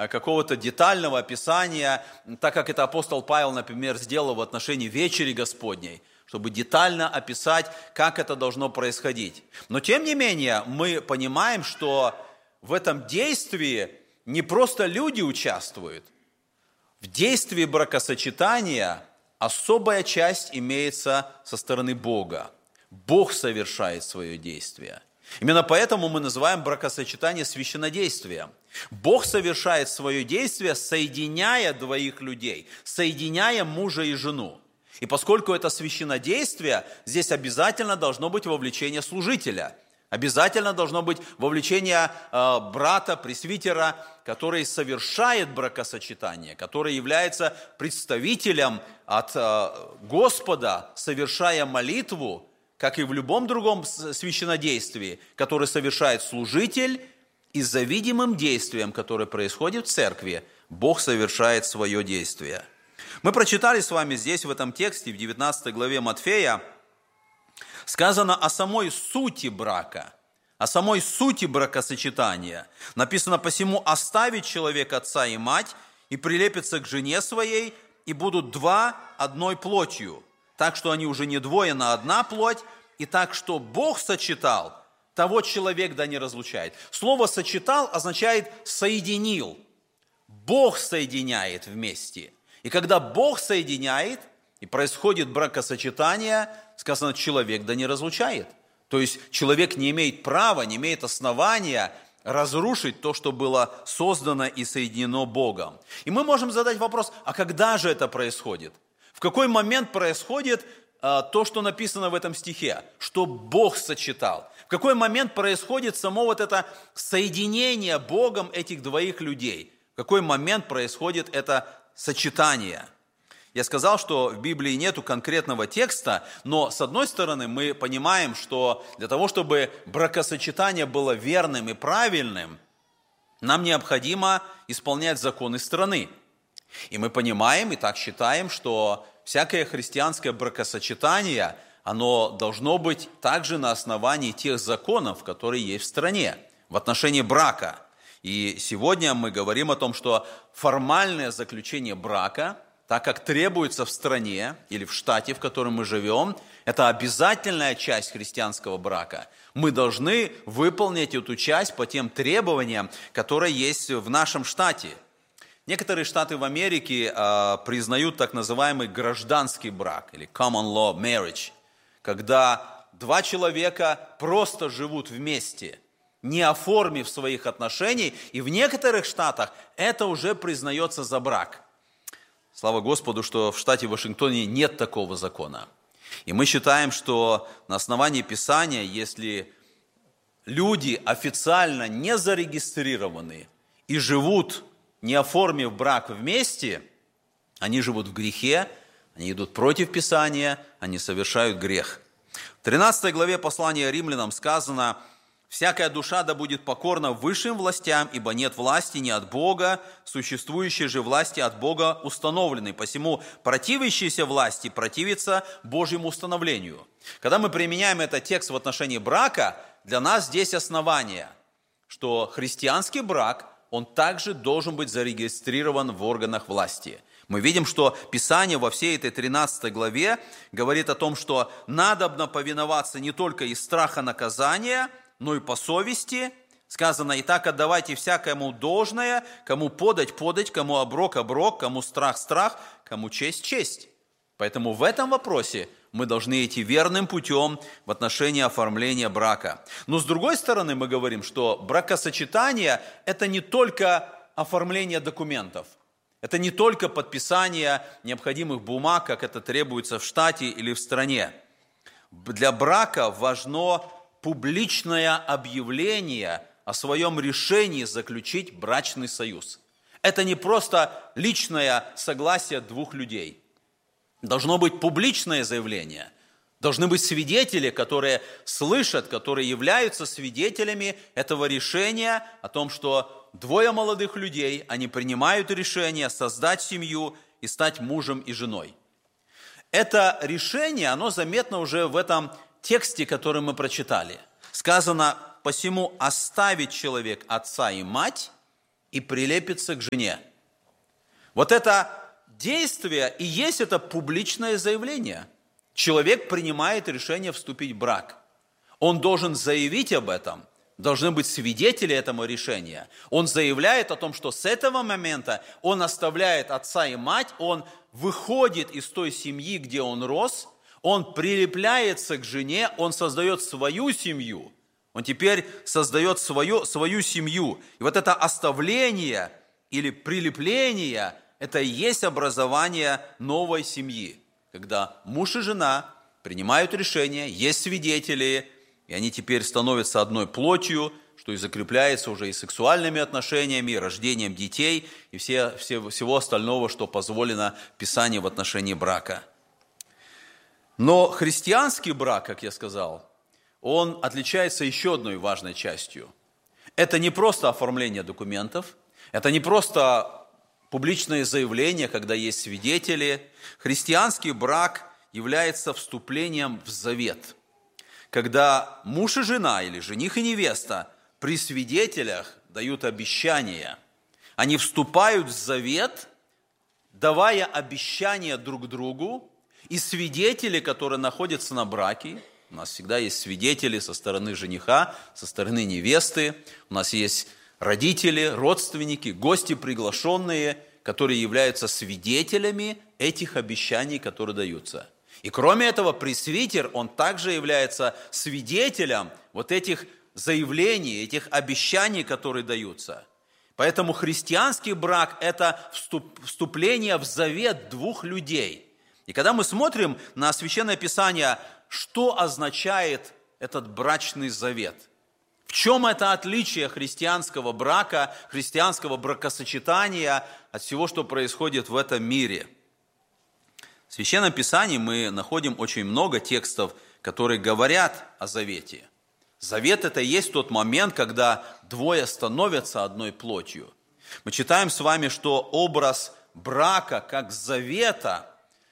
какого-то детального описания, так как это апостол Павел, например, сделал в отношении вечери Господней, чтобы детально описать, как это должно происходить. Но, тем не менее, мы понимаем, что в этом действии не просто люди участвуют. В действии бракосочетания особая часть имеется со стороны Бога. Бог совершает свое действие. Именно поэтому мы называем бракосочетание священнодействием. Бог совершает свое действие, соединяя двоих людей, соединяя мужа и жену. И поскольку это священнодействие, здесь обязательно должно быть вовлечение служителя. Обязательно должно быть вовлечение брата, пресвитера, который совершает бракосочетание, который является представителем от Господа, совершая молитву, как и в любом другом священнодействии, которое совершает служитель, и за видимым действием, которое происходит в церкви, Бог совершает свое действие. Мы прочитали с вами здесь, в этом тексте, в 19 главе Матфея, сказано о самой сути брака, о самой сути бракосочетания. Написано: «Посему оставит человек отца и мать, и прилепится к жене своей, и будут два одной плотью. Так что они уже не двое, но одна плоть, и так что Бог сочетал, того человек да не разлучает». Слово «сочетал» означает «соединил». Бог соединяет вместе. И когда Бог соединяет, и происходит бракосочетание, сказано, человек да не разлучает. То есть человек не имеет права, не имеет основания разрушить то, что было создано и соединено Богом. И мы можем задать вопрос: а когда же это происходит? В какой момент происходит то, что написано в этом стихе, что Бог сочетал? В какой момент происходит само вот это соединение Богом этих двоих людей? В какой момент происходит это сочетание? Я сказал, что в Библии нету конкретного текста, но с одной стороны мы понимаем, что для того, чтобы бракосочетание было верным и правильным, нам необходимо исполнять законы страны. И мы понимаем и так считаем, что всякое христианское бракосочетание, оно должно быть также на основании тех законов, которые есть в стране в отношении брака. И сегодня мы говорим о том, что формальное заключение брака, так как требуется в стране или в штате, в котором мы живем, это обязательная часть христианского брака. Мы должны выполнить эту часть по тем требованиям, которые есть в нашем штате. Некоторые штаты в Америке признают так называемый гражданский брак или common law marriage, когда два человека просто живут вместе, не оформив своих отношений, и в некоторых штатах это уже признается за брак. Слава Господу, что в штате Вашингтоне нет такого закона. И мы считаем, что на основании Писания, если люди официально не зарегистрированы и живут, не оформив брак вместе, они живут в грехе, они идут против Писания, они совершают грех. В 13 главе послания Римлянам сказано: «Всякая душа да будет покорна высшим властям, ибо нет власти ни от Бога, существующей же власти от Бога установленной. Посему противящиеся власти противятся Божьему установлению». Когда мы применяем этот текст в отношении брака, для нас здесь основание, что христианский брак, он также должен быть зарегистрирован в органах власти. Мы видим, что Писание во всей этой 13 главе говорит о том, что надобно повиноваться не только из страха наказания, но и по совести. Сказано: «Итак, отдавайте всякому должное, кому подать, кому оброк, кому страх, кому честь». Поэтому в этом вопросе мы должны идти верным путем в отношении оформления брака. Но с другой стороны мы говорим, что бракосочетание – это не только оформление документов, это не только подписание необходимых бумаг, как это требуется в штате или в стране. Для брака важно публичное объявление о своем решении заключить брачный союз. Это не просто личное согласие двух людей. Должно быть публичное заявление. Должны быть свидетели, которые слышат, которые являются свидетелями этого решения о том, что двое молодых людей, они принимают решение создать семью и стать мужем и женой. Это решение, оно заметно уже в этом тексте, который мы прочитали. Сказано: «Посему оставит человек отца и мать, и прилепится к жене. Вот это действие и есть это публичное заявление. Человек принимает решение вступить в брак. Он должен заявить об этом, должны быть свидетели этому решения. Он заявляет о том, что с этого момента он оставляет отца и мать, он выходит из той семьи, где он рос, он прилепляется к жене, он создает свою семью. Он теперь создает свою семью. И вот это оставление или прилепление, это и есть образование новой семьи. Когда муж и жена принимают решение, есть свидетели, и они теперь становятся одной плотью, что и закрепляется уже и сексуальными отношениями, и рождением детей, и всего остального, что позволено Писанию в отношении брака. Но христианский брак, как я сказал, он отличается еще одной важной частью. Это не просто оформление документов, это не просто публичное заявление, когда есть свидетели. Христианский брак является вступлением в завет. Когда муж и жена, или жених и невеста, при свидетелях дают обещания, они вступают в завет, давая обещания друг другу, и свидетели, которые находятся на браке, у нас всегда есть свидетели со стороны жениха, со стороны невесты, у нас есть родители, родственники, гости приглашенные, которые являются свидетелями этих обещаний, которые даются. И кроме этого, пресвитер, он также является свидетелем вот этих заявлений, этих обещаний, которые даются. Поэтому христианский брак – это вступление в завет двух людей. И когда мы смотрим на Священное Писание, что означает этот брачный завет? В чем это отличие христианского брака, христианского бракосочетания от всего, что происходит в этом мире? В Священном Писании мы находим очень много текстов, которые говорят о завете. Завет – это и есть тот момент, когда двое становятся одной плотью. Мы читаем с вами, что образ брака как завета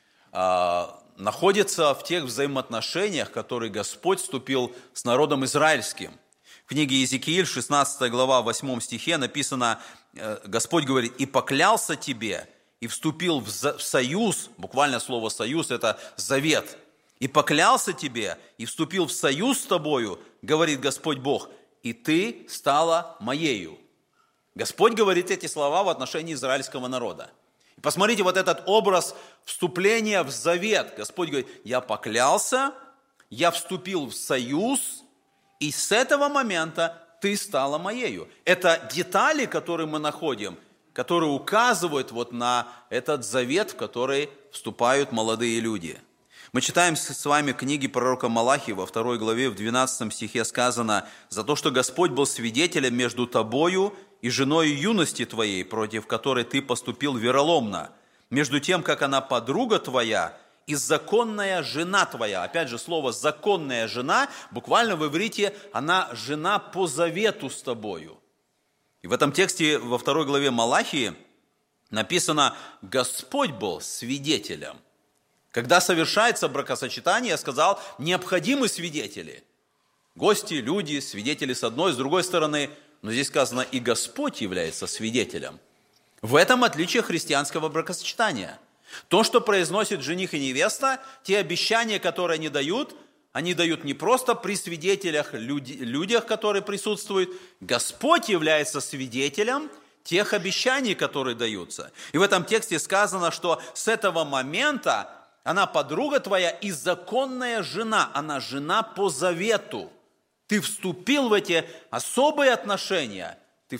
находится в тех взаимоотношениях, которые Господь вступил с народом израильским. В книге Иезекииль, 16 глава, 8 стихе написано, Господь говорит: «И поклялся тебе, и вступил в союз», буквально слово «союз» – это завет, «и поклялся тебе, и вступил в союз с тобою, говорит Господь Бог, и ты стала моею». Господь говорит эти слова в отношении израильского народа. И посмотрите, вот этот образ вступления в завет. Господь говорит: я поклялся, я вступил в союз, и с этого момента ты стала моею. Это детали, которые мы находим, которые указывают вот на этот завет, в который вступают молодые люди. Мы читаем с вами книги пророка Малахии, во 2 главе, в 12 стихе сказано: «За то, что Господь был свидетелем между тобою и женой юности твоей, против которой ты поступил вероломно, между тем, как она подруга твоя и законная жена твоя». Опять же, слово «законная жена» буквально в иврите она жена по завету с тобою. И в этом тексте во 2 главе Малахии написано: Господь был свидетелем. Когда совершается бракосочетание, я сказал, необходимы свидетели. Гости, люди, свидетели с одной, с другой стороны. Но здесь сказано, и Господь является свидетелем. В этом отличие христианского бракосочетания. То, что произносит жених и невеста, те обещания, которые они дают не просто при свидетелях, людях, которые присутствуют. Господь является свидетелем тех обещаний, которые даются. И в этом тексте сказано, что с этого момента она подруга твоя и законная жена, она жена по завету. Ты вступил в эти особые отношения,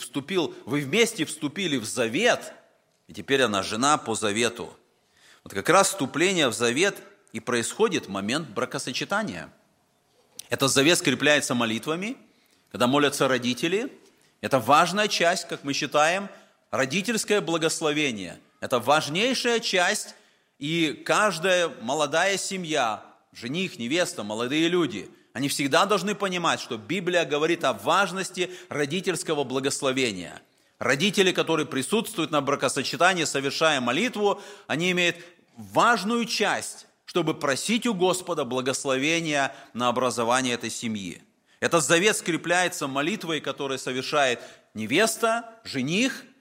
вы вместе вступили в завет, и теперь она жена по завету. Вот как раз вступление в завет и происходит в момент бракосочетания. Этот завет скрепляется молитвами, когда молятся родители. Это важная часть, как мы считаем, родительское благословение. Это важнейшая часть, и каждая молодая семья, жених, невеста, молодые люди, они всегда должны понимать, что Библия говорит о важности родительского благословения. Родители, которые присутствуют на бракосочетании, совершая молитву, они имеют важную часть, чтобы просить у Господа благословения на образование этой семьи. Этот завет скрепляется молитвой, которую совершает невеста, жених,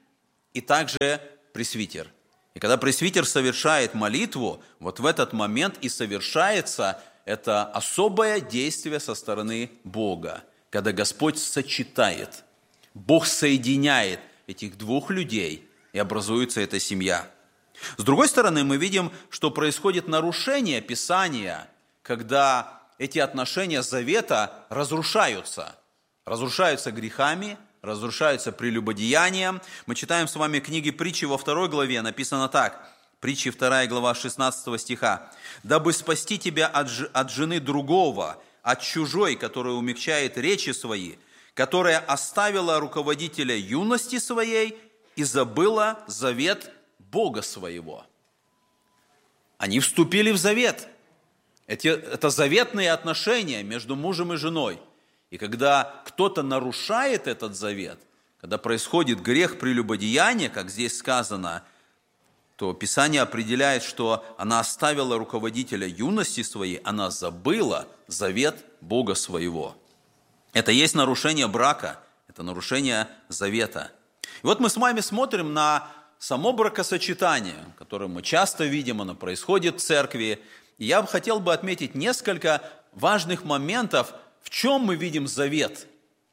и также пресвитер. И когда пресвитер совершает молитву, вот в этот момент и совершается это особое действие со стороны Бога, когда Господь сочетает, Бог соединяет этих двух людей, и образуется эта семья. С другой стороны, мы видим, что происходит нарушение Писания, когда эти отношения завета разрушаются грехами, разрушаются прелюбодеянием. Мы читаем с вами книги Притчи во 2 главе, написано так, Притчи 2 глава 16 стиха. «Дабы спасти тебя от жены другого, от чужой, которая умягчает речи свои, которая оставила руководителя юности своей и забыла завет Бога своего». Они вступили в завет. Это заветные отношения между мужем и женой. И когда кто-то нарушает этот завет, когда происходит грех прелюбодеяния, как здесь сказано, то Писание определяет, что она оставила руководителя юности своей, она забыла завет Бога своего. Это есть нарушение брака, это нарушение завета. И вот мы с вами смотрим на само бракосочетание, которое мы часто видим, оно происходит в церкви. И я хотел бы отметить несколько важных моментов, в чем мы видим завет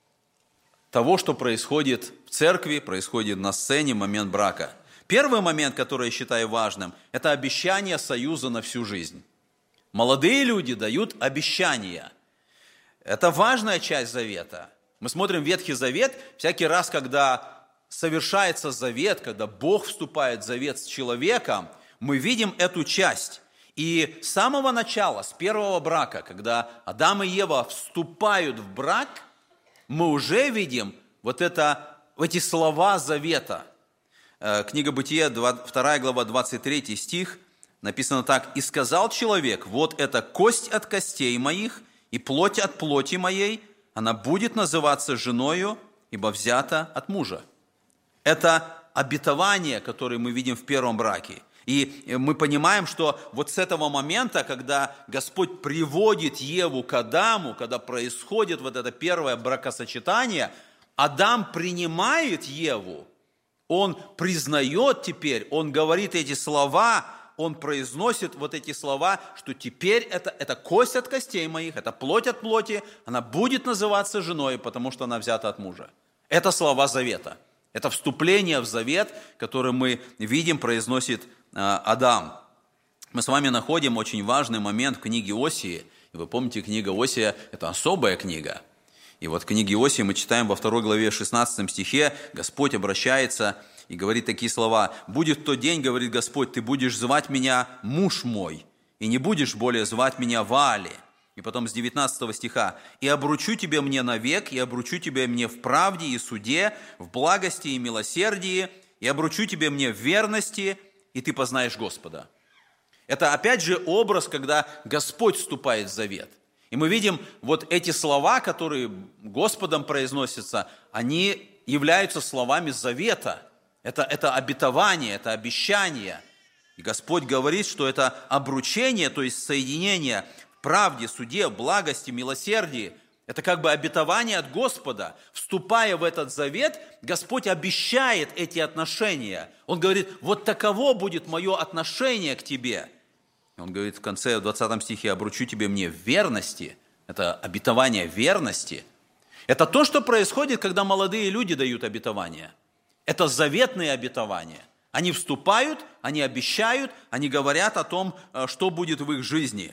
того, что происходит в церкви, происходит на сцене в момент брака. Первый момент, который я считаю важным, это обещание союза на всю жизнь. Молодые люди дают обещания. Это важная часть завета. Мы смотрим Ветхий Завет, всякий раз, когда совершается завет, когда Бог вступает в завет с человеком, мы видим эту часть. И с самого начала, с первого брака, когда Адам и Ева вступают в брак, мы уже видим эти слова завета. Книга Бытия, 2 глава, 23 стих, написано так. «И сказал человек, вот это кость от костей моих и плоть от плоти моей, она будет называться женою, ибо взята от мужа». Это обетование, которое мы видим в первом браке. И мы понимаем, что вот с этого момента, когда Господь приводит Еву к Адаму, когда происходит вот это первое бракосочетание, Адам принимает Еву, он признает теперь, он говорит эти слова, он произносит вот эти слова, что теперь это кость от костей моих, это плоть от плоти, она будет называться женой, потому что она взята от мужа. Это слова завета. Это вступление в завет, которое мы видим, произносит Адам. Мы с вами находим очень важный момент в книге Осии. И вы помните, книга Осия – это особая книга. И вот в книге Осии мы читаем во 2 главе 16 стихе, Господь обращается и говорит такие слова. «Будет в тот день, — говорит Господь, — ты будешь звать меня муж мой, и не будешь более звать меня Ваали». И потом с 19 стиха. «И обручу тебя мне навек, и обручу тебя мне в правде и суде, в благости и милосердии, и обручу тебя мне в верности, и ты познаешь Господа». Это опять же образ, когда Господь вступает в завет. И мы видим вот эти слова, которые Господом произносятся, они являются словами завета. Это обетование, это обещание. И Господь говорит, что это обручение, то есть соединение в правде, суде, благости, милосердии. Это как бы обетование от Господа. Вступая в этот завет, Господь обещает эти отношения. Он говорит, вот таково будет мое отношение к тебе. Он говорит в конце, в 20 стихе, «Обручу тебе мне в верности». Это обетование верности. Это то, что происходит, когда молодые люди дают обетование. Это заветные обетования. Они вступают, они обещают, они говорят о том, что будет в их жизни.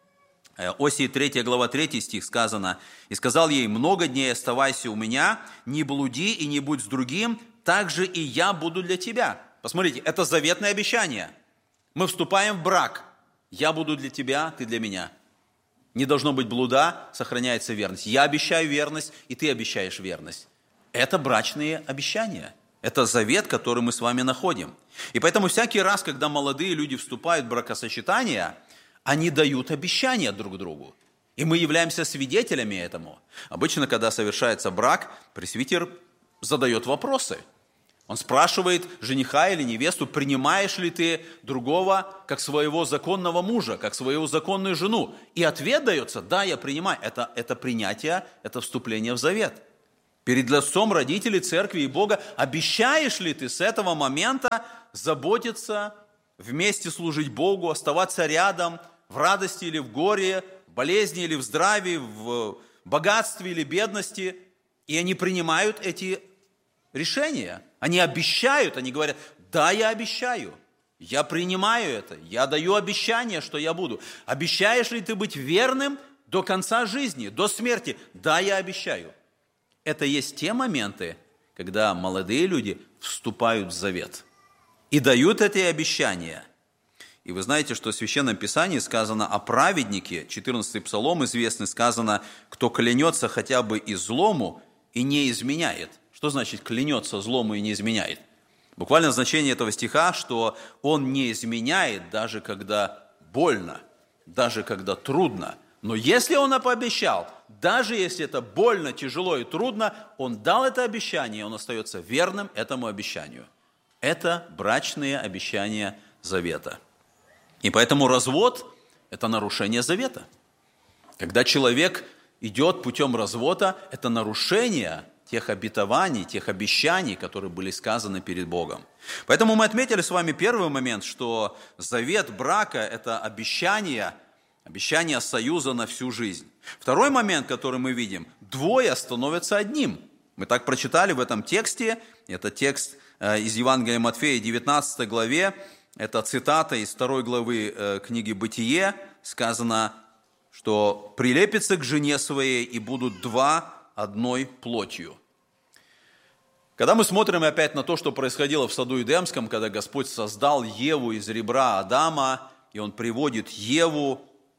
Осии 3 глава 3 стих сказано, «И сказал ей, много дней оставайся у меня, не блуди и не будь с другим, так же и я буду для тебя». Посмотрите, это заветное обещание. Мы вступаем в брак. Я буду для тебя, ты для меня. Не должно быть блуда, сохраняется верность. Я обещаю верность, и ты обещаешь верность. Это брачные обещания. Это завет, который мы с вами находим. И поэтому всякий раз, когда молодые люди вступают в бракосочетание, они дают обещания друг другу. И мы являемся свидетелями этому. Обычно, когда совершается брак, пресвитер задает вопросы. Он спрашивает жениха или невесту, принимаешь ли ты другого как своего законного мужа, как свою законную жену. И ответ дается, да, я принимаю. Это принятие, это вступление в завет. перед лицом родителей, церкви и Бога, обещаешь ли ты с этого момента заботиться, вместе служить Богу, оставаться рядом, в радости или в горе, в болезни или в здравии, в богатстве или бедности. И они принимают эти решения. Они обещают, они говорят: да, я обещаю, я принимаю это, я даю обещание, что я буду. Обещаешь ли ты быть верным до конца жизни, до смерти? Да, я обещаю. Это есть те моменты, когда молодые люди вступают в завет и дают эти обещания. И вы знаете, что в Священном Писании сказано о праведнике, 14-й Псалом известный, сказано: кто клянется хотя бы и злому и не изменяет. Что значит клянется злому и не изменяет? Буквально значение этого стиха, что он не изменяет, даже когда больно, даже когда трудно. Но если он пообещал, даже если это больно, тяжело и трудно, он дал это обещание, он остается верным этому обещанию. Это брачные обещания завета. И поэтому развод – это нарушение завета. Когда человек идет путем развода, это нарушение тех обетований, тех обещаний, которые были сказаны перед Богом. Поэтому мы отметили с вами первый момент, что завет брака – это обещание союза на всю жизнь. Второй момент, который мы видим – двое становятся одним. Мы так прочитали в этом тексте, это текст из Евангелия Матфея, 19 главе, это цитата из 2 главы книги «Бытие», сказано, что «прилепятся к жене своей, и будут два одной плотью». Когда мы смотрим опять на то, что происходило в саду Эдемском, когда Господь создал Еву из ребра Адама, и Он приводит Еву,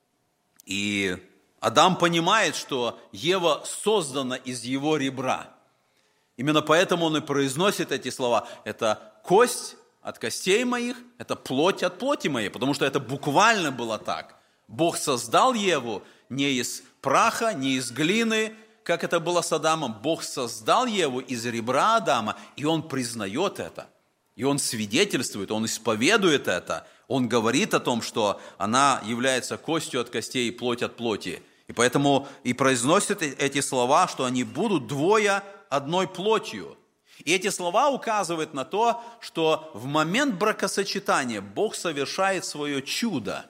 и Адам понимает, что Ева создана из его ребра. Именно поэтому он и произносит эти слова. Это кость от костей моих, это плоть от плоти моей, потому что это буквально было так. Бог создал Еву не из праха, не из глины, как это было с Адамом. Бог создал Еву из ребра Адама, и он признает это. И он свидетельствует, он исповедует это. Он говорит о том, что она является костью от костей и плоть от плоти. И поэтому и произносит эти слова, что они будут двое одной плотью. И эти слова указывают на то, что в момент бракосочетания Бог совершает свое чудо.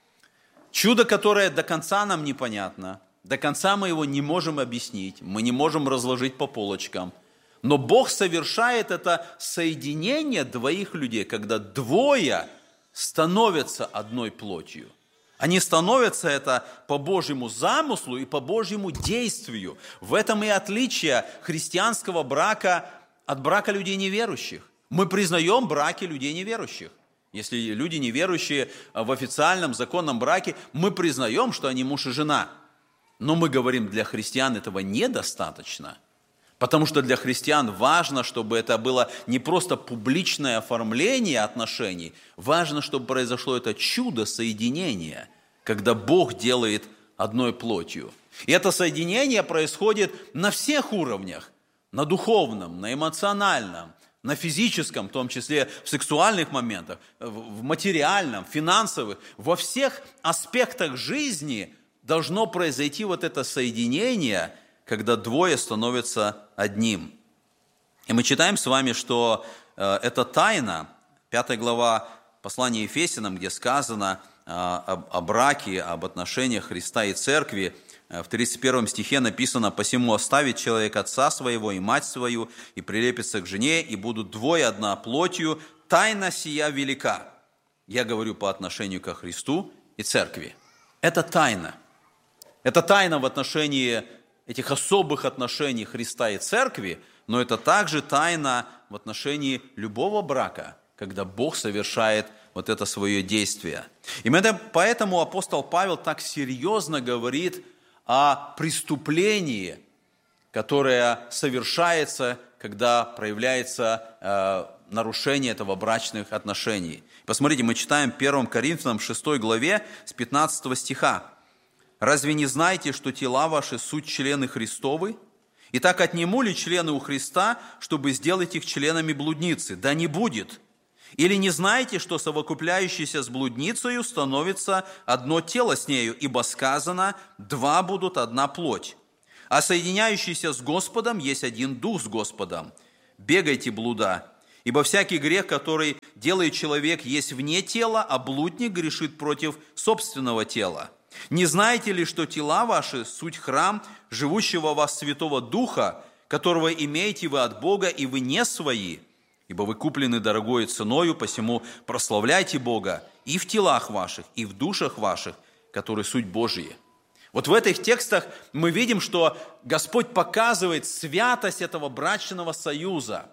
Чудо, которое до конца нам непонятно, до конца мы его не можем объяснить, мы не можем разложить по полочкам. Но Бог совершает это соединение двоих людей, когда двое становятся одной плотью. Они становятся это по Божьему замыслу и по Божьему действию. В этом и отличие христианского брака от брака людей неверующих. Мы признаем браки людей неверующих. Если люди неверующие в официальном законном браке, мы признаем, что они муж и жена. Но мы говорим, для христиан этого недостаточно. Потому что для христиан важно, чтобы это было не просто публичное оформление отношений, важно, чтобы произошло это чудо соединения, когда Бог делает одной плотью. И это соединение происходит на всех уровнях, на духовном, на эмоциональном, на физическом, в том числе в сексуальных моментах, в материальном, финансовых, во всех аспектах жизни должно произойти вот это соединение, когда двое становятся одним. И мы читаем с вами, что это тайна, 5 глава послания Ефесянам, где сказано о браке, об отношениях Христа и Церкви. В 31 стихе написано: «Посему оставит человек отца своего и мать свою, и прилепится к жене, и будут двое одна плотью. Тайна сия велика». Я говорю по отношению ко Христу и Церкви. Это тайна. Это тайна в отношении этих особых отношений Христа и Церкви, но это также тайна в отношении любого брака, когда Бог совершает вот это свое действие. И поэтому апостол Павел так серьезно говорит о преступлении, которое совершается, когда проявляется нарушение этого брачных отношений. Посмотрите, мы читаем 1 Коринфянам 6 главе с 15 стиха. «Разве не знаете, что тела ваши суть члены Христовы? Итак, отниму ли члены у Христа, чтобы сделать их членами блудницы? Да не будет. Или не знаете, что совокупляющийся с блудницею становится одно тело с нею, ибо сказано: два будут одна плоть. А соединяющийся с Господом есть один дух с Господом. Бегайте, блуда, ибо всякий грех, который делает человек, есть вне тела, а блудник грешит против собственного тела. Не знаете ли, что тела ваши – суть храм живущего в вас Святого Духа, которого имеете вы от Бога, и вы не свои? Ибо вы куплены дорогою ценою, посему прославляйте Бога и в телах ваших, и в душах ваших, которые суть Божьи». Вот в этих текстах мы видим, что Господь показывает святость этого брачного союза.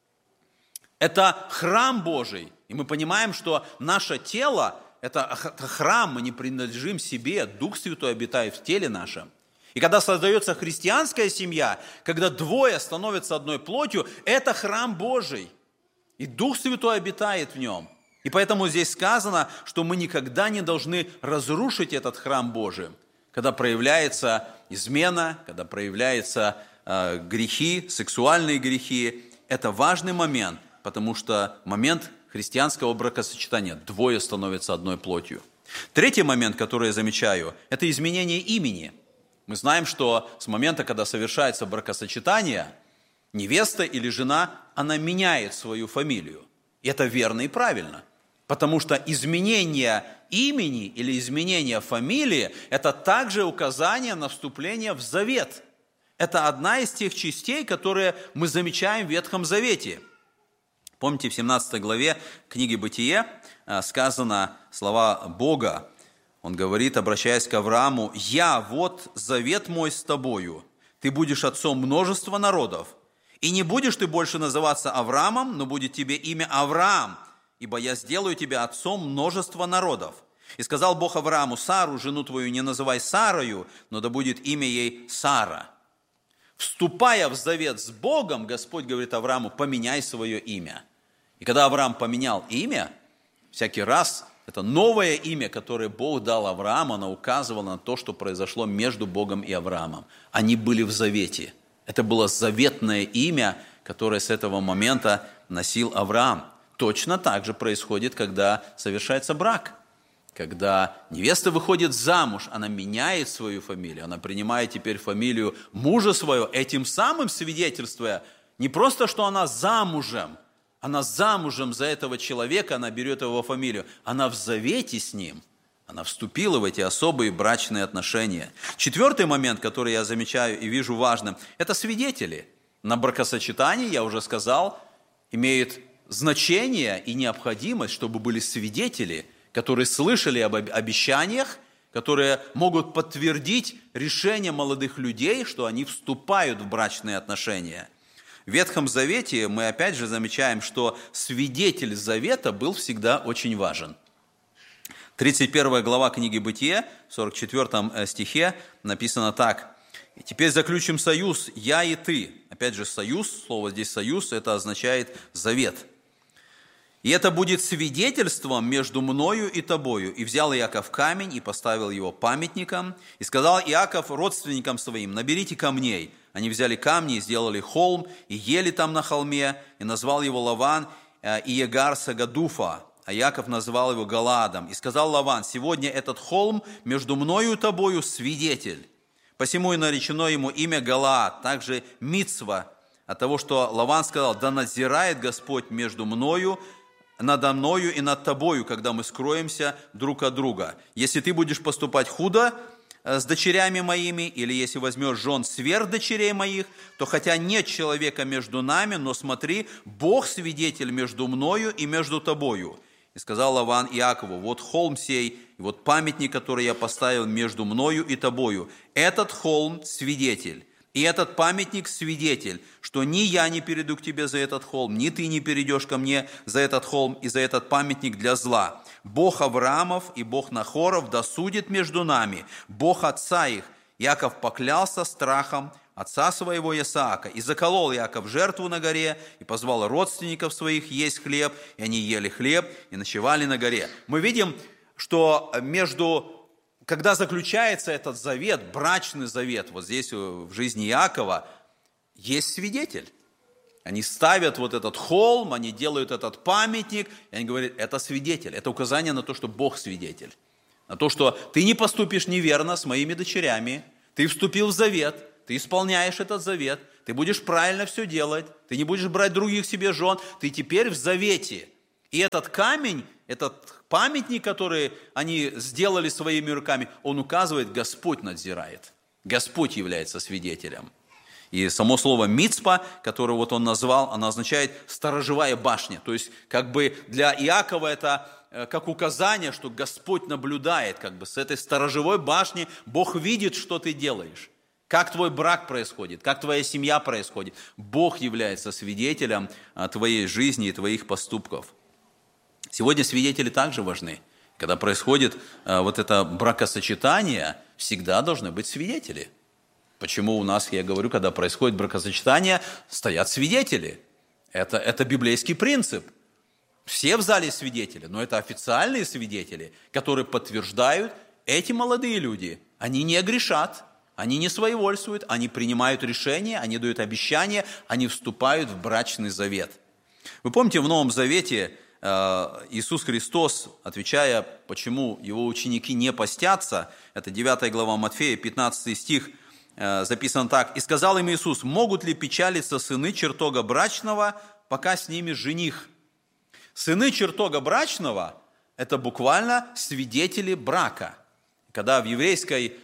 Это храм Божий, и мы понимаем, что наше тело – это храм, мы не принадлежим себе, Дух Святой обитает в теле нашем. И когда создается христианская семья, когда двое становятся одной плотью, это храм Божий, и Дух Святой обитает в нем. И поэтому здесь сказано, что мы никогда не должны разрушить этот храм Божий. Когда проявляется измена, когда проявляются грехи, сексуальные грехи, это важный момент, потому что момент христианского бракосочетания. Двое становятся одной плотью. Третий момент, который я замечаю, это изменение имени. Мы знаем, что с момента, когда совершается бракосочетание, невеста или жена, она меняет свою фамилию. И это верно и правильно. Потому что изменение имени или изменение фамилии – это также указание на вступление в завет. Это одна из тех частей, которые мы замечаем в Ветхом Завете. Помните, в 17 главе книги «Бытие» сказано слова Бога. Он говорит, обращаясь к Аврааму: «Я, вот завет мой с тобою, ты будешь отцом множества народов, и не будешь ты больше называться Авраамом, но будет тебе имя Авраам, ибо я сделаю тебя отцом множества народов. И сказал Бог Аврааму: Сару, жену твою, не называй Сарою, но да будет имя ей Сара». Вступая в завет с Богом, Господь говорит Аврааму: поменяй свое имя. И когда Авраам поменял имя, всякий раз это новое имя, которое Бог дал Аврааму, оно указывало на то, что произошло между Богом и Авраамом. Они были в завете. Это было заветное имя, которое с этого момента носил Авраам. Точно так же происходит, когда совершается брак. Когда невеста выходит замуж, она меняет свою фамилию, она принимает теперь фамилию мужа своего, этим самым свидетельствуя не просто, что она замужем за этого человека, она берет его фамилию, она в завете с ним, она вступила в эти особые брачные отношения. Четвертый момент, который я замечаю и вижу важным, это свидетели. На бракосочетании, я уже сказал, имеет значение и необходимость, чтобы были свидетели, которые слышали об обещаниях, которые могут подтвердить решение молодых людей, что они вступают в брачные отношения. В Ветхом Завете мы опять же замечаем, что свидетель завета был всегда очень важен. 31 глава книги «Бытие», в 44 стихе написано так: «И теперь заключим союз, я и ты». Опять же, союз, слово здесь «союз», это означает завет. «И это будет свидетельством между мною и тобою. И взял Иаков камень и поставил его памятником. И сказал Иаков родственникам своим: наберите камней. Они взяли камни и сделали холм, и ели там на холме, и назвал его Лаван и Егар Сагадуфа. А Иаков назвал его Галаадом. И сказал Лаван: сегодня этот холм между мною и тобою свидетель. Посему и наречено ему имя Галаад, также Мицва, от того, что Лаван сказал: да надзирает Господь между мною, надо мною и над тобою, когда мы скроемся друг от друга. Если ты будешь поступать худо с дочерями моими, или если возьмешь жен сверх дочерей моих, то хотя нет человека между нами, но смотри, Бог свидетель между мною и между тобою. И сказал Лаван Иакову: вот холм сей, и вот памятник, который я поставил между мною и тобою. Этот холм свидетель. И этот памятник свидетель, что ни я не перейду к тебе за этот холм, ни ты не перейдешь ко мне за этот холм и за этот памятник для зла. Бог Авраамов и Бог Нахоров досудит между нами, Бог отца их. Иаков поклялся страхом отца своего Исаака. И заколол Иаков жертву на горе, и позвал родственников своих есть хлеб, и они ели хлеб, и ночевали на горе. Мы видим, что когда заключается этот завет, брачный завет, вот здесь в жизни Иакова, есть свидетель. Они ставят вот этот холм, они делают этот памятник, и они говорят: это свидетель, это указание на то, что Бог свидетель. На то, что ты не поступишь неверно с моими дочерями, ты вступил в завет, ты исполняешь этот завет, ты будешь правильно все делать, ты не будешь брать других себе жен, ты теперь в завете. И этот камень, этот памятник, который они сделали своими руками, он указывает, Господь надзирает. Господь является свидетелем. И само слово «мицпа», которое вот он назвал, оно означает «сторожевая башня». То есть как бы для Иакова это как указание, что Господь наблюдает, как бы с этой сторожевой башни Бог видит, что ты делаешь. Как твой брак происходит, как твоя семья происходит. Бог является свидетелем твоей жизни и твоих поступков. Сегодня свидетели также важны. Когда происходит вот это бракосочетание, всегда должны быть свидетели. Почему у нас, я говорю, когда происходит бракосочетание, стоят свидетели? Это библейский принцип. Все в зале свидетели, но это официальные свидетели, которые подтверждают, эти молодые люди, они не грешат, они не своевольствуют, они принимают решения, они дают обещания, они вступают в брачный завет. Вы помните, в Новом Завете Иисус Христос, отвечая, почему его ученики не постятся, это 9 глава Матфея, 15 стих, записано так: «И сказал им Иисус: могут ли печалиться сыны чертога брачного, пока с ними жених?» Сыны чертога брачного – это буквально свидетели брака. Когда в еврейской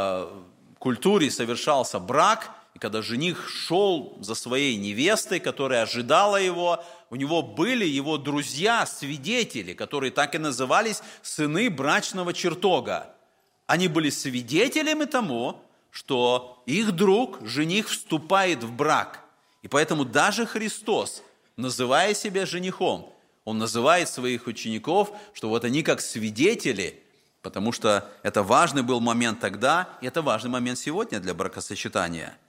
культуре совершался брак, и когда жених шел за своей невестой, которая ожидала его, у него были его друзья, свидетели, которые так и назывались сыны брачного чертога. Они были свидетелями тому, что их друг, жених, вступает в брак. И поэтому даже Христос, называя себя женихом, он называет своих учеников, что вот они как свидетели, потому что это важный был момент тогда, и это важный момент сегодня для бракосочетания.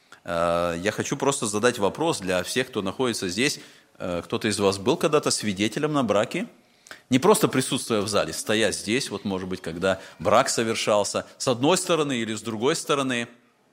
Я хочу просто задать вопрос для всех, кто находится здесь. Кто-то из вас был когда-то свидетелем на браке? Не просто присутствуя в зале, стоя здесь, вот может быть, когда брак совершался, с одной стороны или с другой стороны.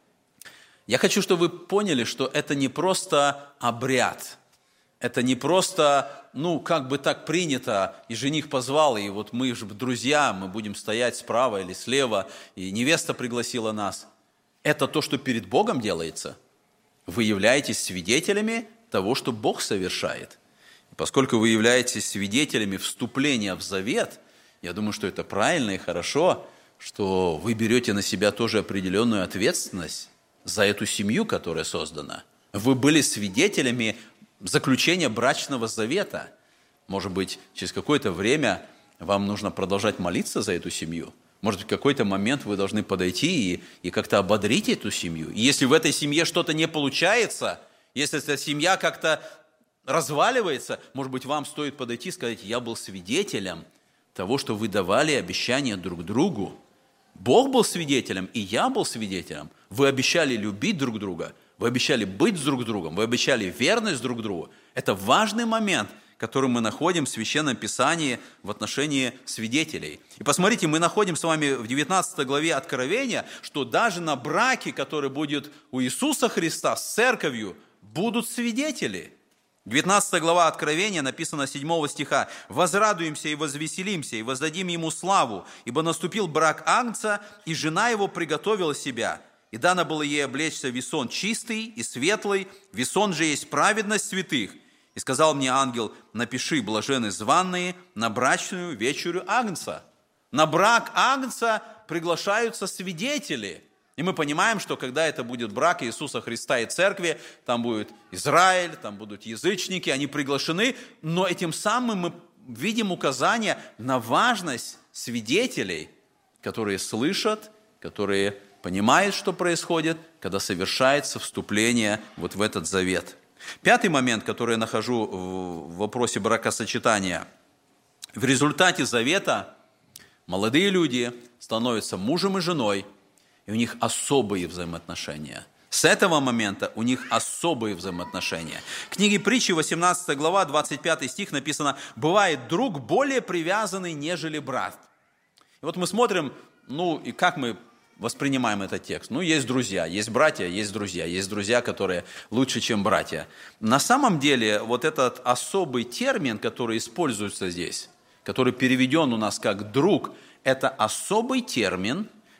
Я хочу, чтобы вы поняли, что это не просто обряд, это не просто, как бы так принято, и жених позвал, и вот мы же друзья, мы будем стоять справа или слева, и невеста пригласила нас. Это то, что перед Богом делается. Вы являетесь свидетелями того, что Бог совершает. И поскольку вы являетесь свидетелями вступления в завет, я думаю, что это правильно и хорошо, что вы берете на себя тоже определенную ответственность за эту семью, которая создана. Вы были свидетелями заключения брачного завета. Может быть, через какое-то время вам нужно продолжать молиться за эту семью. Может быть, в какой-то момент вы должны подойти и как-то ободрить эту семью. И если в этой семье что-то не получается, если эта семья как-то разваливается, может быть, вам стоит подойти и сказать: я был свидетелем того, что вы давали обещания друг другу. Бог был свидетелем, и я был свидетелем. Вы обещали любить друг друга, вы обещали быть друг с другом, вы обещали верность друг другу. Это важный момент, который мы находим в Священном Писании в отношении свидетелей. И посмотрите, мы находим с вами в 19 главе Откровения, что даже на браке, который будет у Иисуса Христа с церковью, будут свидетели. 19 глава Откровения написано 7 стиха: «Возрадуемся и возвеселимся, и воздадим ему славу, ибо наступил брак Агнца, и жена его приготовила себя. И дано было ей облечься в весон чистый и светлый, весон же есть праведность святых. И сказал мне ангел: напиши: блаженны званные на брачную вечерю Агнца». На брак Агнца приглашаются свидетели. И мы понимаем, что когда это будет брак Иисуса Христа и церкви, там будет Израиль, там будут язычники, они приглашены, но этим самым мы видим указание на важность свидетелей, которые слышат, которые понимают, что происходит, когда совершается вступление вот в этот завет. Пятый момент, который я нахожу в вопросе бракосочетания. В результате завета молодые люди становятся мужем и женой, и у них особые взаимоотношения. С этого момента у них особые взаимоотношения. В книге Притчи, 18 глава, 25 стих написано: «Бывает друг более привязанный, нежели брат». И вот мы смотрим, и как мы воспринимаем этот текст. Есть друзья, есть братья, есть друзья, которые лучше, чем братья. На самом деле, вот этот особый термин, который используется здесь, который переведен у нас как «друг», это особый термин,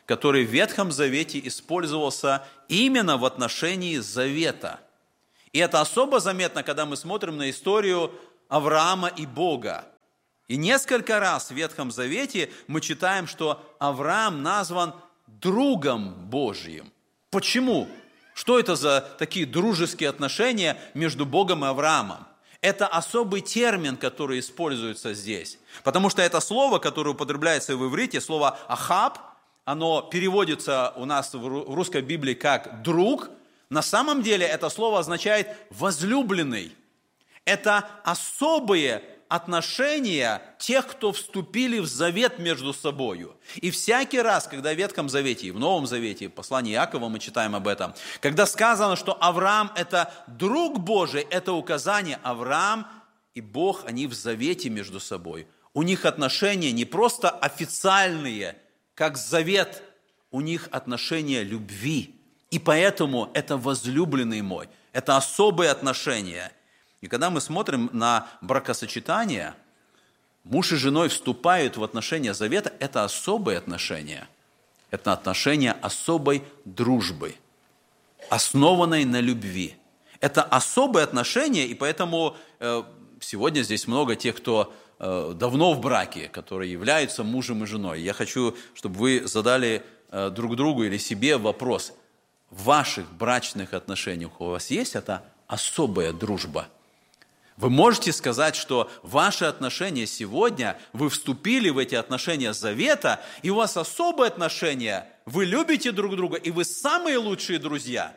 который в Ветхом Завете использовался именно в отношении завета. И это особо заметно, когда мы смотрим на историю Авраама и Бога. И несколько раз в Ветхом Завете мы читаем, что Авраам назван другом Божьим. Почему? Что это за такие дружеские отношения между Богом и Авраамом? Это особый термин, который используется здесь. Потому что это слово, которое употребляется в иврите, слово «ахаб», оно переводится у нас в русской Библии как «друг». На самом деле это слово означает «возлюбленный». Это особые отношения тех, кто вступили в завет между собою. И всякий раз, когда в Ветхом Завете и в Новом Завете, в послании Иакова мы читаем об этом, когда сказано, что Авраам – это друг Божий, это указание. Авраам и Бог, они в завете между собой. У них отношения не просто официальные, как завет, у них отношения любви. И поэтому это возлюбленный мой, это особые отношения. И когда мы смотрим на бракосочетание, муж и женой вступают в отношения завета, это особые отношения. Это отношения особой дружбы, основанной на любви. Это особые отношения, и поэтому сегодня здесь много тех, кто давно в браке, которые являются мужем и женой. Я хочу, чтобы вы задали друг другу или себе вопрос. В ваших брачных отношениях у вас есть эта особая дружба? Вы можете сказать, что ваши отношения сегодня, вы вступили в эти отношения завета, и у вас особые отношения, вы любите друг друга, и вы самые лучшие друзья.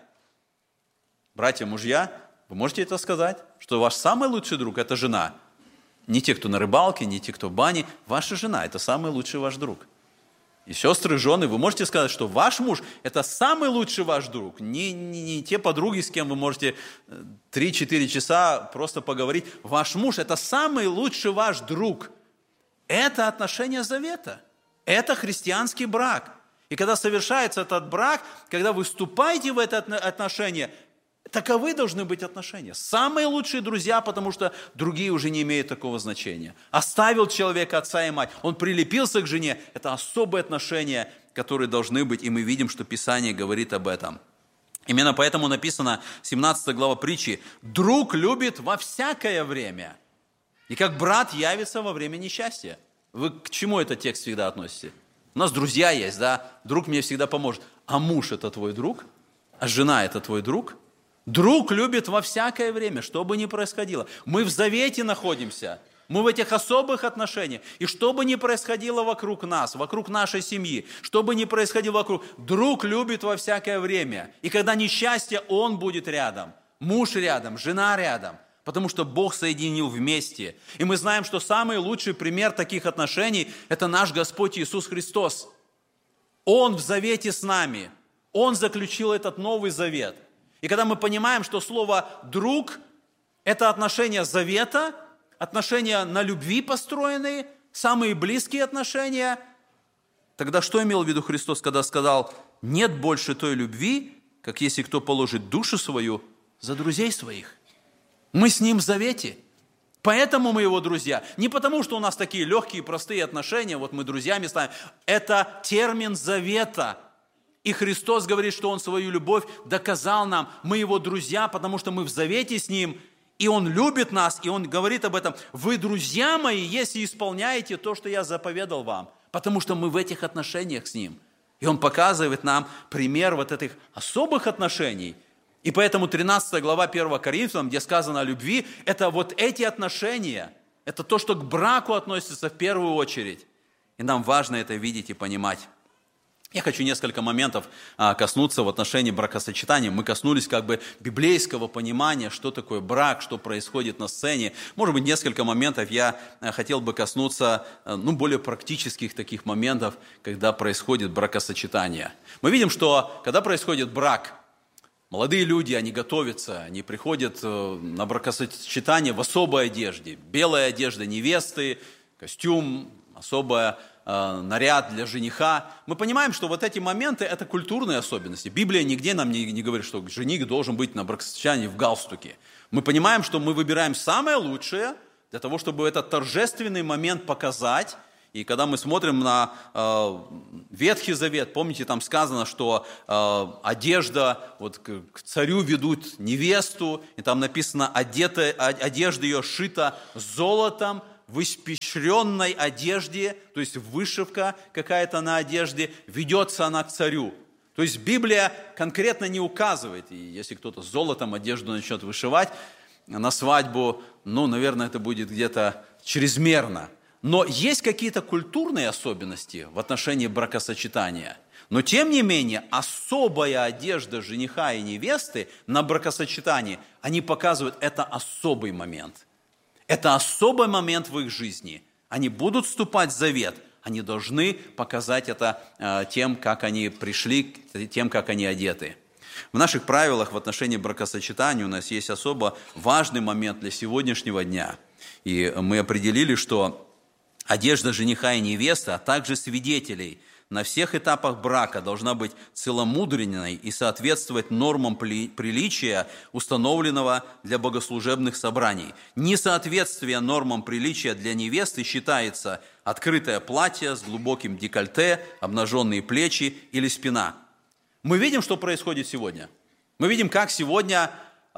Братья-мужья, вы можете это сказать, что ваш самый лучший друг – это жена. Не те, кто на рыбалке, не те, кто в бане, ваша жена – это самый лучший ваш друг. И сестры, жены, вы можете сказать, что ваш муж – это самый лучший ваш друг. Не те подруги, с кем вы можете 3-4 часа просто поговорить. Ваш муж – это самый лучший ваш друг. Это отношение завета. Это христианский брак. И когда совершается этот брак, когда вы вступаете в это отношение, таковы должны быть отношения. Самые лучшие друзья, потому что другие уже не имеют такого значения. Оставил человека отца и мать, он прилепился к жене. Это особые отношения, которые должны быть, и мы видим, что Писание говорит об этом. Именно поэтому написано, 17 глава притчи, «Друг любит во всякое время, и как брат явится во время несчастья». Вы к чему этот текст всегда относите? У нас друзья есть, да? Друг мне всегда поможет. А муж – это твой друг? А жена – это твой друг? Друг любит во всякое время, что бы ни происходило. Мы в завете находимся, мы в этих особых отношениях. И что бы ни происходило вокруг нас, вокруг нашей семьи, что бы ни происходило вокруг, друг любит во всякое время. И когда несчастье, он будет рядом, муж рядом, жена рядом, потому что Бог соединил вместе. И мы знаем, что самый лучший пример таких отношений – это наш Господь Иисус Христос. Он в завете с нами, Он заключил этот новый завет. И когда мы понимаем, что слово «друг» – это отношения завета, отношения на любви построенные, самые близкие отношения, тогда что имел в виду Христос, когда сказал «нет больше той любви, как если кто положит душу свою за друзей своих». Мы с Ним в завете, поэтому мы Его друзья. Не потому, что у нас такие легкие, простые отношения, вот мы друзьями станем. Это термин завета. И Христос говорит, что Он свою любовь доказал нам. Мы Его друзья, потому что мы в завете с Ним, и Он любит нас, и Он говорит об этом. Вы, друзья мои, если исполняете то, что я заповедал вам, потому что мы в этих отношениях с Ним. И Он показывает нам пример вот этих особых отношений. И поэтому 13 глава 1 Коринфянам, где сказано о любви, это вот эти отношения, это то, что к браку относится в первую очередь. И нам важно это видеть и понимать. Я хочу несколько моментов коснуться в отношении бракосочетания. Мы коснулись как бы библейского понимания, что такое брак, что происходит на сцене. Может быть, несколько моментов я хотел бы коснуться более практических таких моментов, когда происходит бракосочетание. Мы видим, что когда происходит брак, молодые люди, они готовятся, они приходят на бракосочетание в особой одежде. Белая одежда невесты, костюм, особая наряд для жениха. Мы понимаем, что вот эти моменты – это культурные особенности. Библия нигде нам не говорит, что жених должен быть на бракосочетании в галстуке. Мы понимаем, что мы выбираем самое лучшее для того, чтобы этот торжественный момент показать И когда мы смотрим на Ветхий Завет, помните, там сказано, что одежда, вот к царю ведут невесту, и там написано, одежда ее шита золотом, в испещренной одежде, то есть вышивка какая-то на одежде, ведется она к царю. То есть Библия конкретно не указывает, и если кто-то золотом одежду начнет вышивать на свадьбу, наверное, это будет где-то чрезмерно. Но есть какие-то культурные особенности в отношении бракосочетания. Но, тем не менее, особая одежда жениха и невесты на бракосочетании, они показывают, это особый момент. Это особый момент в их жизни. Они будут вступать в завет, они должны показать это тем, как они пришли, тем, как они одеты. В наших правилах в отношении бракосочетания у нас есть особо важный момент для сегодняшнего дня. И мы определили, что одежда жениха и невесты, а также свидетелей на всех этапах брака должна быть целомудренной и соответствовать нормам приличия, установленного для богослужебных собраний. Несоответствие нормам приличия для невесты считается открытое платье с глубоким декольте, обнаженные плечи или спина. Мы видим, что происходит сегодня. Мы видим, как сегодня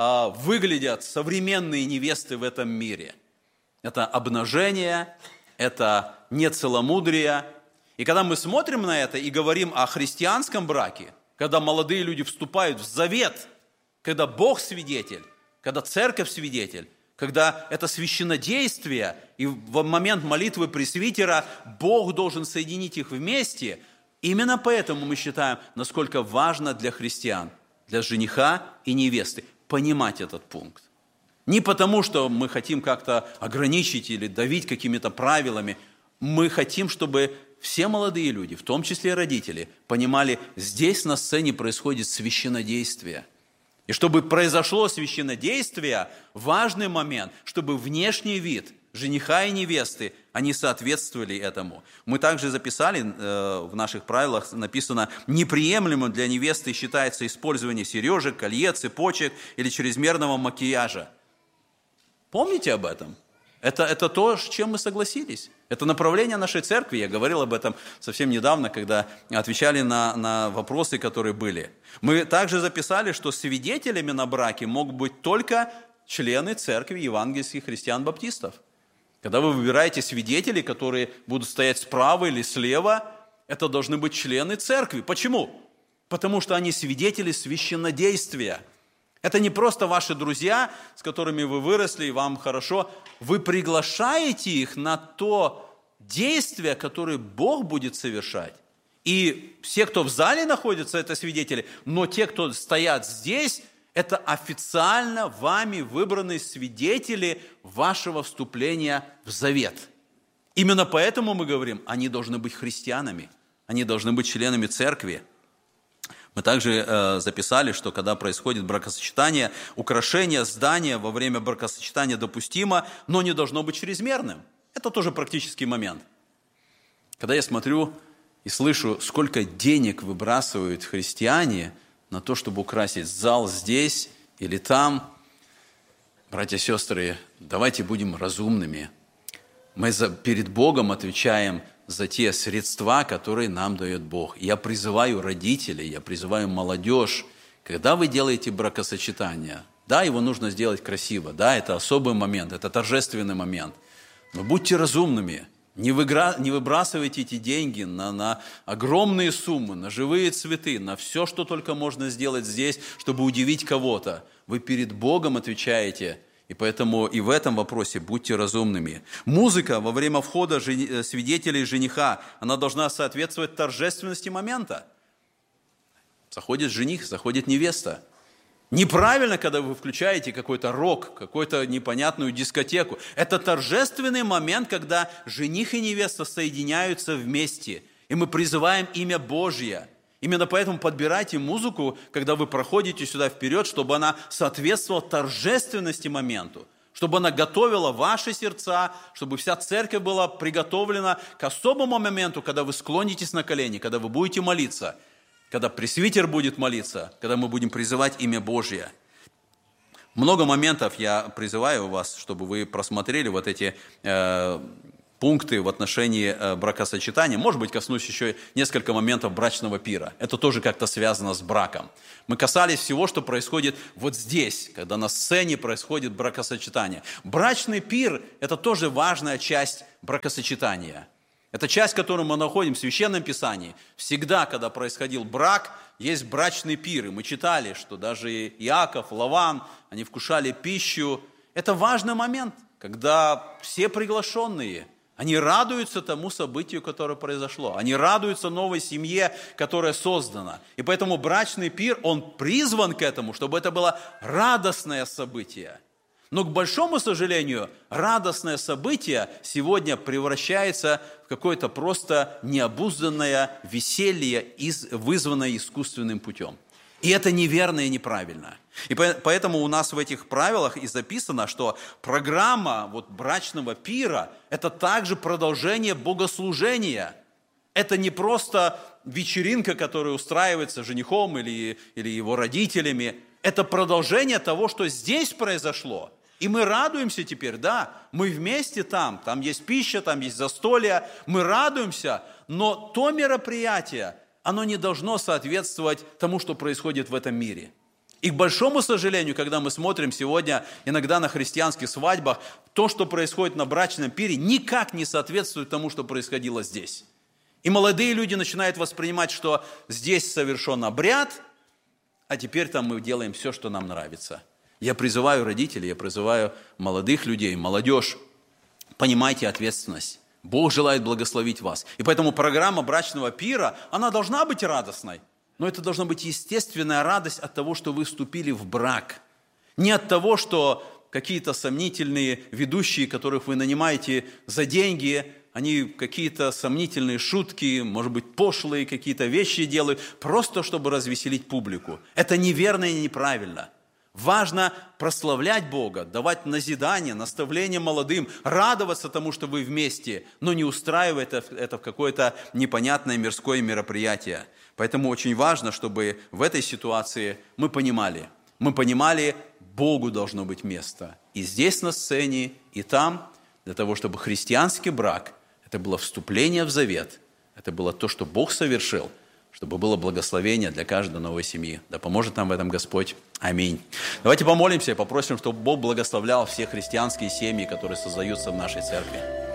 выглядят современные невесты в этом мире. Это обнажение, это нецеломудрие. И когда мы смотрим на это и говорим о христианском браке, когда молодые люди вступают в завет, когда Бог свидетель, когда церковь свидетель, когда это священнодействие, и в момент молитвы пресвитера Бог должен соединить их вместе, именно поэтому мы считаем, насколько важно для христиан, для жениха и невесты понимать этот пункт. Не потому, что мы хотим как-то ограничить или давить какими-то правилами, мы хотим, чтобы все молодые люди, в том числе родители, понимали, здесь на сцене происходит священнодействие. И чтобы произошло священнодействие, важный момент, чтобы внешний вид жениха и невесты, они соответствовали этому. Мы также записали, в наших правилах написано, неприемлемым для невесты считается использование сережек, колье, цепочек или чрезмерного макияжа. Помните об этом? Это то, с чем мы согласились. Это направление нашей церкви. Я говорил об этом совсем недавно, когда отвечали на вопросы, которые были. Мы также записали, что свидетелями на браке могут быть только члены церкви евангельских христиан-баптистов. Когда вы выбираете свидетелей, которые будут стоять справа или слева, это должны быть члены церкви. Почему? Потому что они свидетели священнодействия. Это не просто ваши друзья, с которыми вы выросли, и вам хорошо. Вы приглашаете их на то действие, которое Бог будет совершать. И все, кто в зале находится, это свидетели, но те, кто стоят здесь, это официально вами выбранные свидетели вашего вступления в завет. Именно поэтому мы говорим, они должны быть христианами, они должны быть членами церкви. Мы также записали, что когда происходит бракосочетание, украшение здания во время бракосочетания допустимо, но не должно быть чрезмерным. Это тоже практический момент. Когда я смотрю и слышу, сколько денег выбрасывают христиане на то, чтобы украсить зал здесь или там, братья и сестры, давайте будем разумными. Мы перед Богом отвечаем за те средства, которые нам дает Бог. Я призываю родителей, я призываю молодежь, когда вы делаете бракосочетание, да, его нужно сделать красиво, да, это особый момент, это торжественный момент, но будьте разумными, не выбрасывайте эти деньги на огромные суммы, на живые цветы, на все, что только можно сделать здесь, чтобы удивить кого-то. Вы перед Богом отвечаете. И поэтому и в этом вопросе будьте разумными. Музыка во время входа свидетелей жениха, она должна соответствовать торжественности момента. Заходит жених, заходит невеста. Неправильно, когда вы включаете какой-то рок, какую-то непонятную дискотеку. Это торжественный момент, когда жених и невеста соединяются вместе. И мы призываем имя Божье. Именно поэтому подбирайте музыку, когда вы проходите сюда вперед, чтобы она соответствовала торжественности моменту, чтобы она готовила ваши сердца, чтобы вся церковь была приготовлена к особому моменту, когда вы склонитесь на колени, когда вы будете молиться, когда пресвитер будет молиться, когда мы будем призывать имя Божье. Много моментов я призываю вас, чтобы вы просмотрели вот эти пункты в отношении бракосочетания. Может быть, коснусь еще несколько моментов брачного пира. Это тоже как-то связано с браком. Мы касались всего, что происходит вот здесь, когда на сцене происходит бракосочетание. Брачный пир – это тоже важная часть бракосочетания. Это часть, которую мы находим в Священном Писании. Всегда, когда происходил брак, есть брачный пир. И мы читали, что даже Иаков, Лаван, они вкушали пищу. Это важный момент, когда все приглашенные, они радуются тому событию, которое произошло. Они радуются новой семье, которая создана. И поэтому брачный пир, он призван к этому, чтобы это было радостное событие. Но, к большому сожалению, радостное событие сегодня превращается в какое-то просто необузданное веселье, вызванное искусственным путем. И это неверно и неправильно. И поэтому у нас в этих правилах и записано, что программа брачного пира – это также продолжение богослужения. Это не просто вечеринка, которая устраивается женихом или его родителями. Это продолжение того, что здесь произошло. И мы радуемся теперь, да, мы вместе там есть пища, там есть застолье, мы радуемся, но то мероприятие, оно не должно соответствовать тому, что происходит в этом мире. И к большому сожалению, когда мы смотрим сегодня иногда на христианских свадьбах, то, что происходит на брачном пире, никак не соответствует тому, что происходило здесь. И молодые люди начинают воспринимать, что здесь совершен обряд, а теперь там мы делаем все, что нам нравится. Я призываю родителей, я призываю молодых людей, молодежь, понимайте ответственность. Бог желает благословить вас. И поэтому программа брачного пира, она должна быть радостной. Но это должна быть естественная радость от того, что вы вступили в брак. Не от того, что какие-то сомнительные ведущие, которых вы нанимаете за деньги, они какие-то сомнительные шутки, может быть, пошлые какие-то вещи делают, просто чтобы развеселить публику. Это неверно и неправильно. Важно прославлять Бога, давать назидание, наставление молодым, радоваться тому, что вы вместе, но не устраивать это в какое-то непонятное мирское мероприятие. Поэтому очень важно, чтобы в этой ситуации мы понимали, Богу должно быть место. И здесь на сцене, и там, для того, чтобы христианский брак, это было вступление в завет, это было то, что Бог совершил, чтобы было благословение для каждой новой семьи. Да поможет нам в этом Господь. Аминь. Давайте помолимся и попросим, чтобы Бог благословлял все христианские семьи, которые создаются в нашей церкви.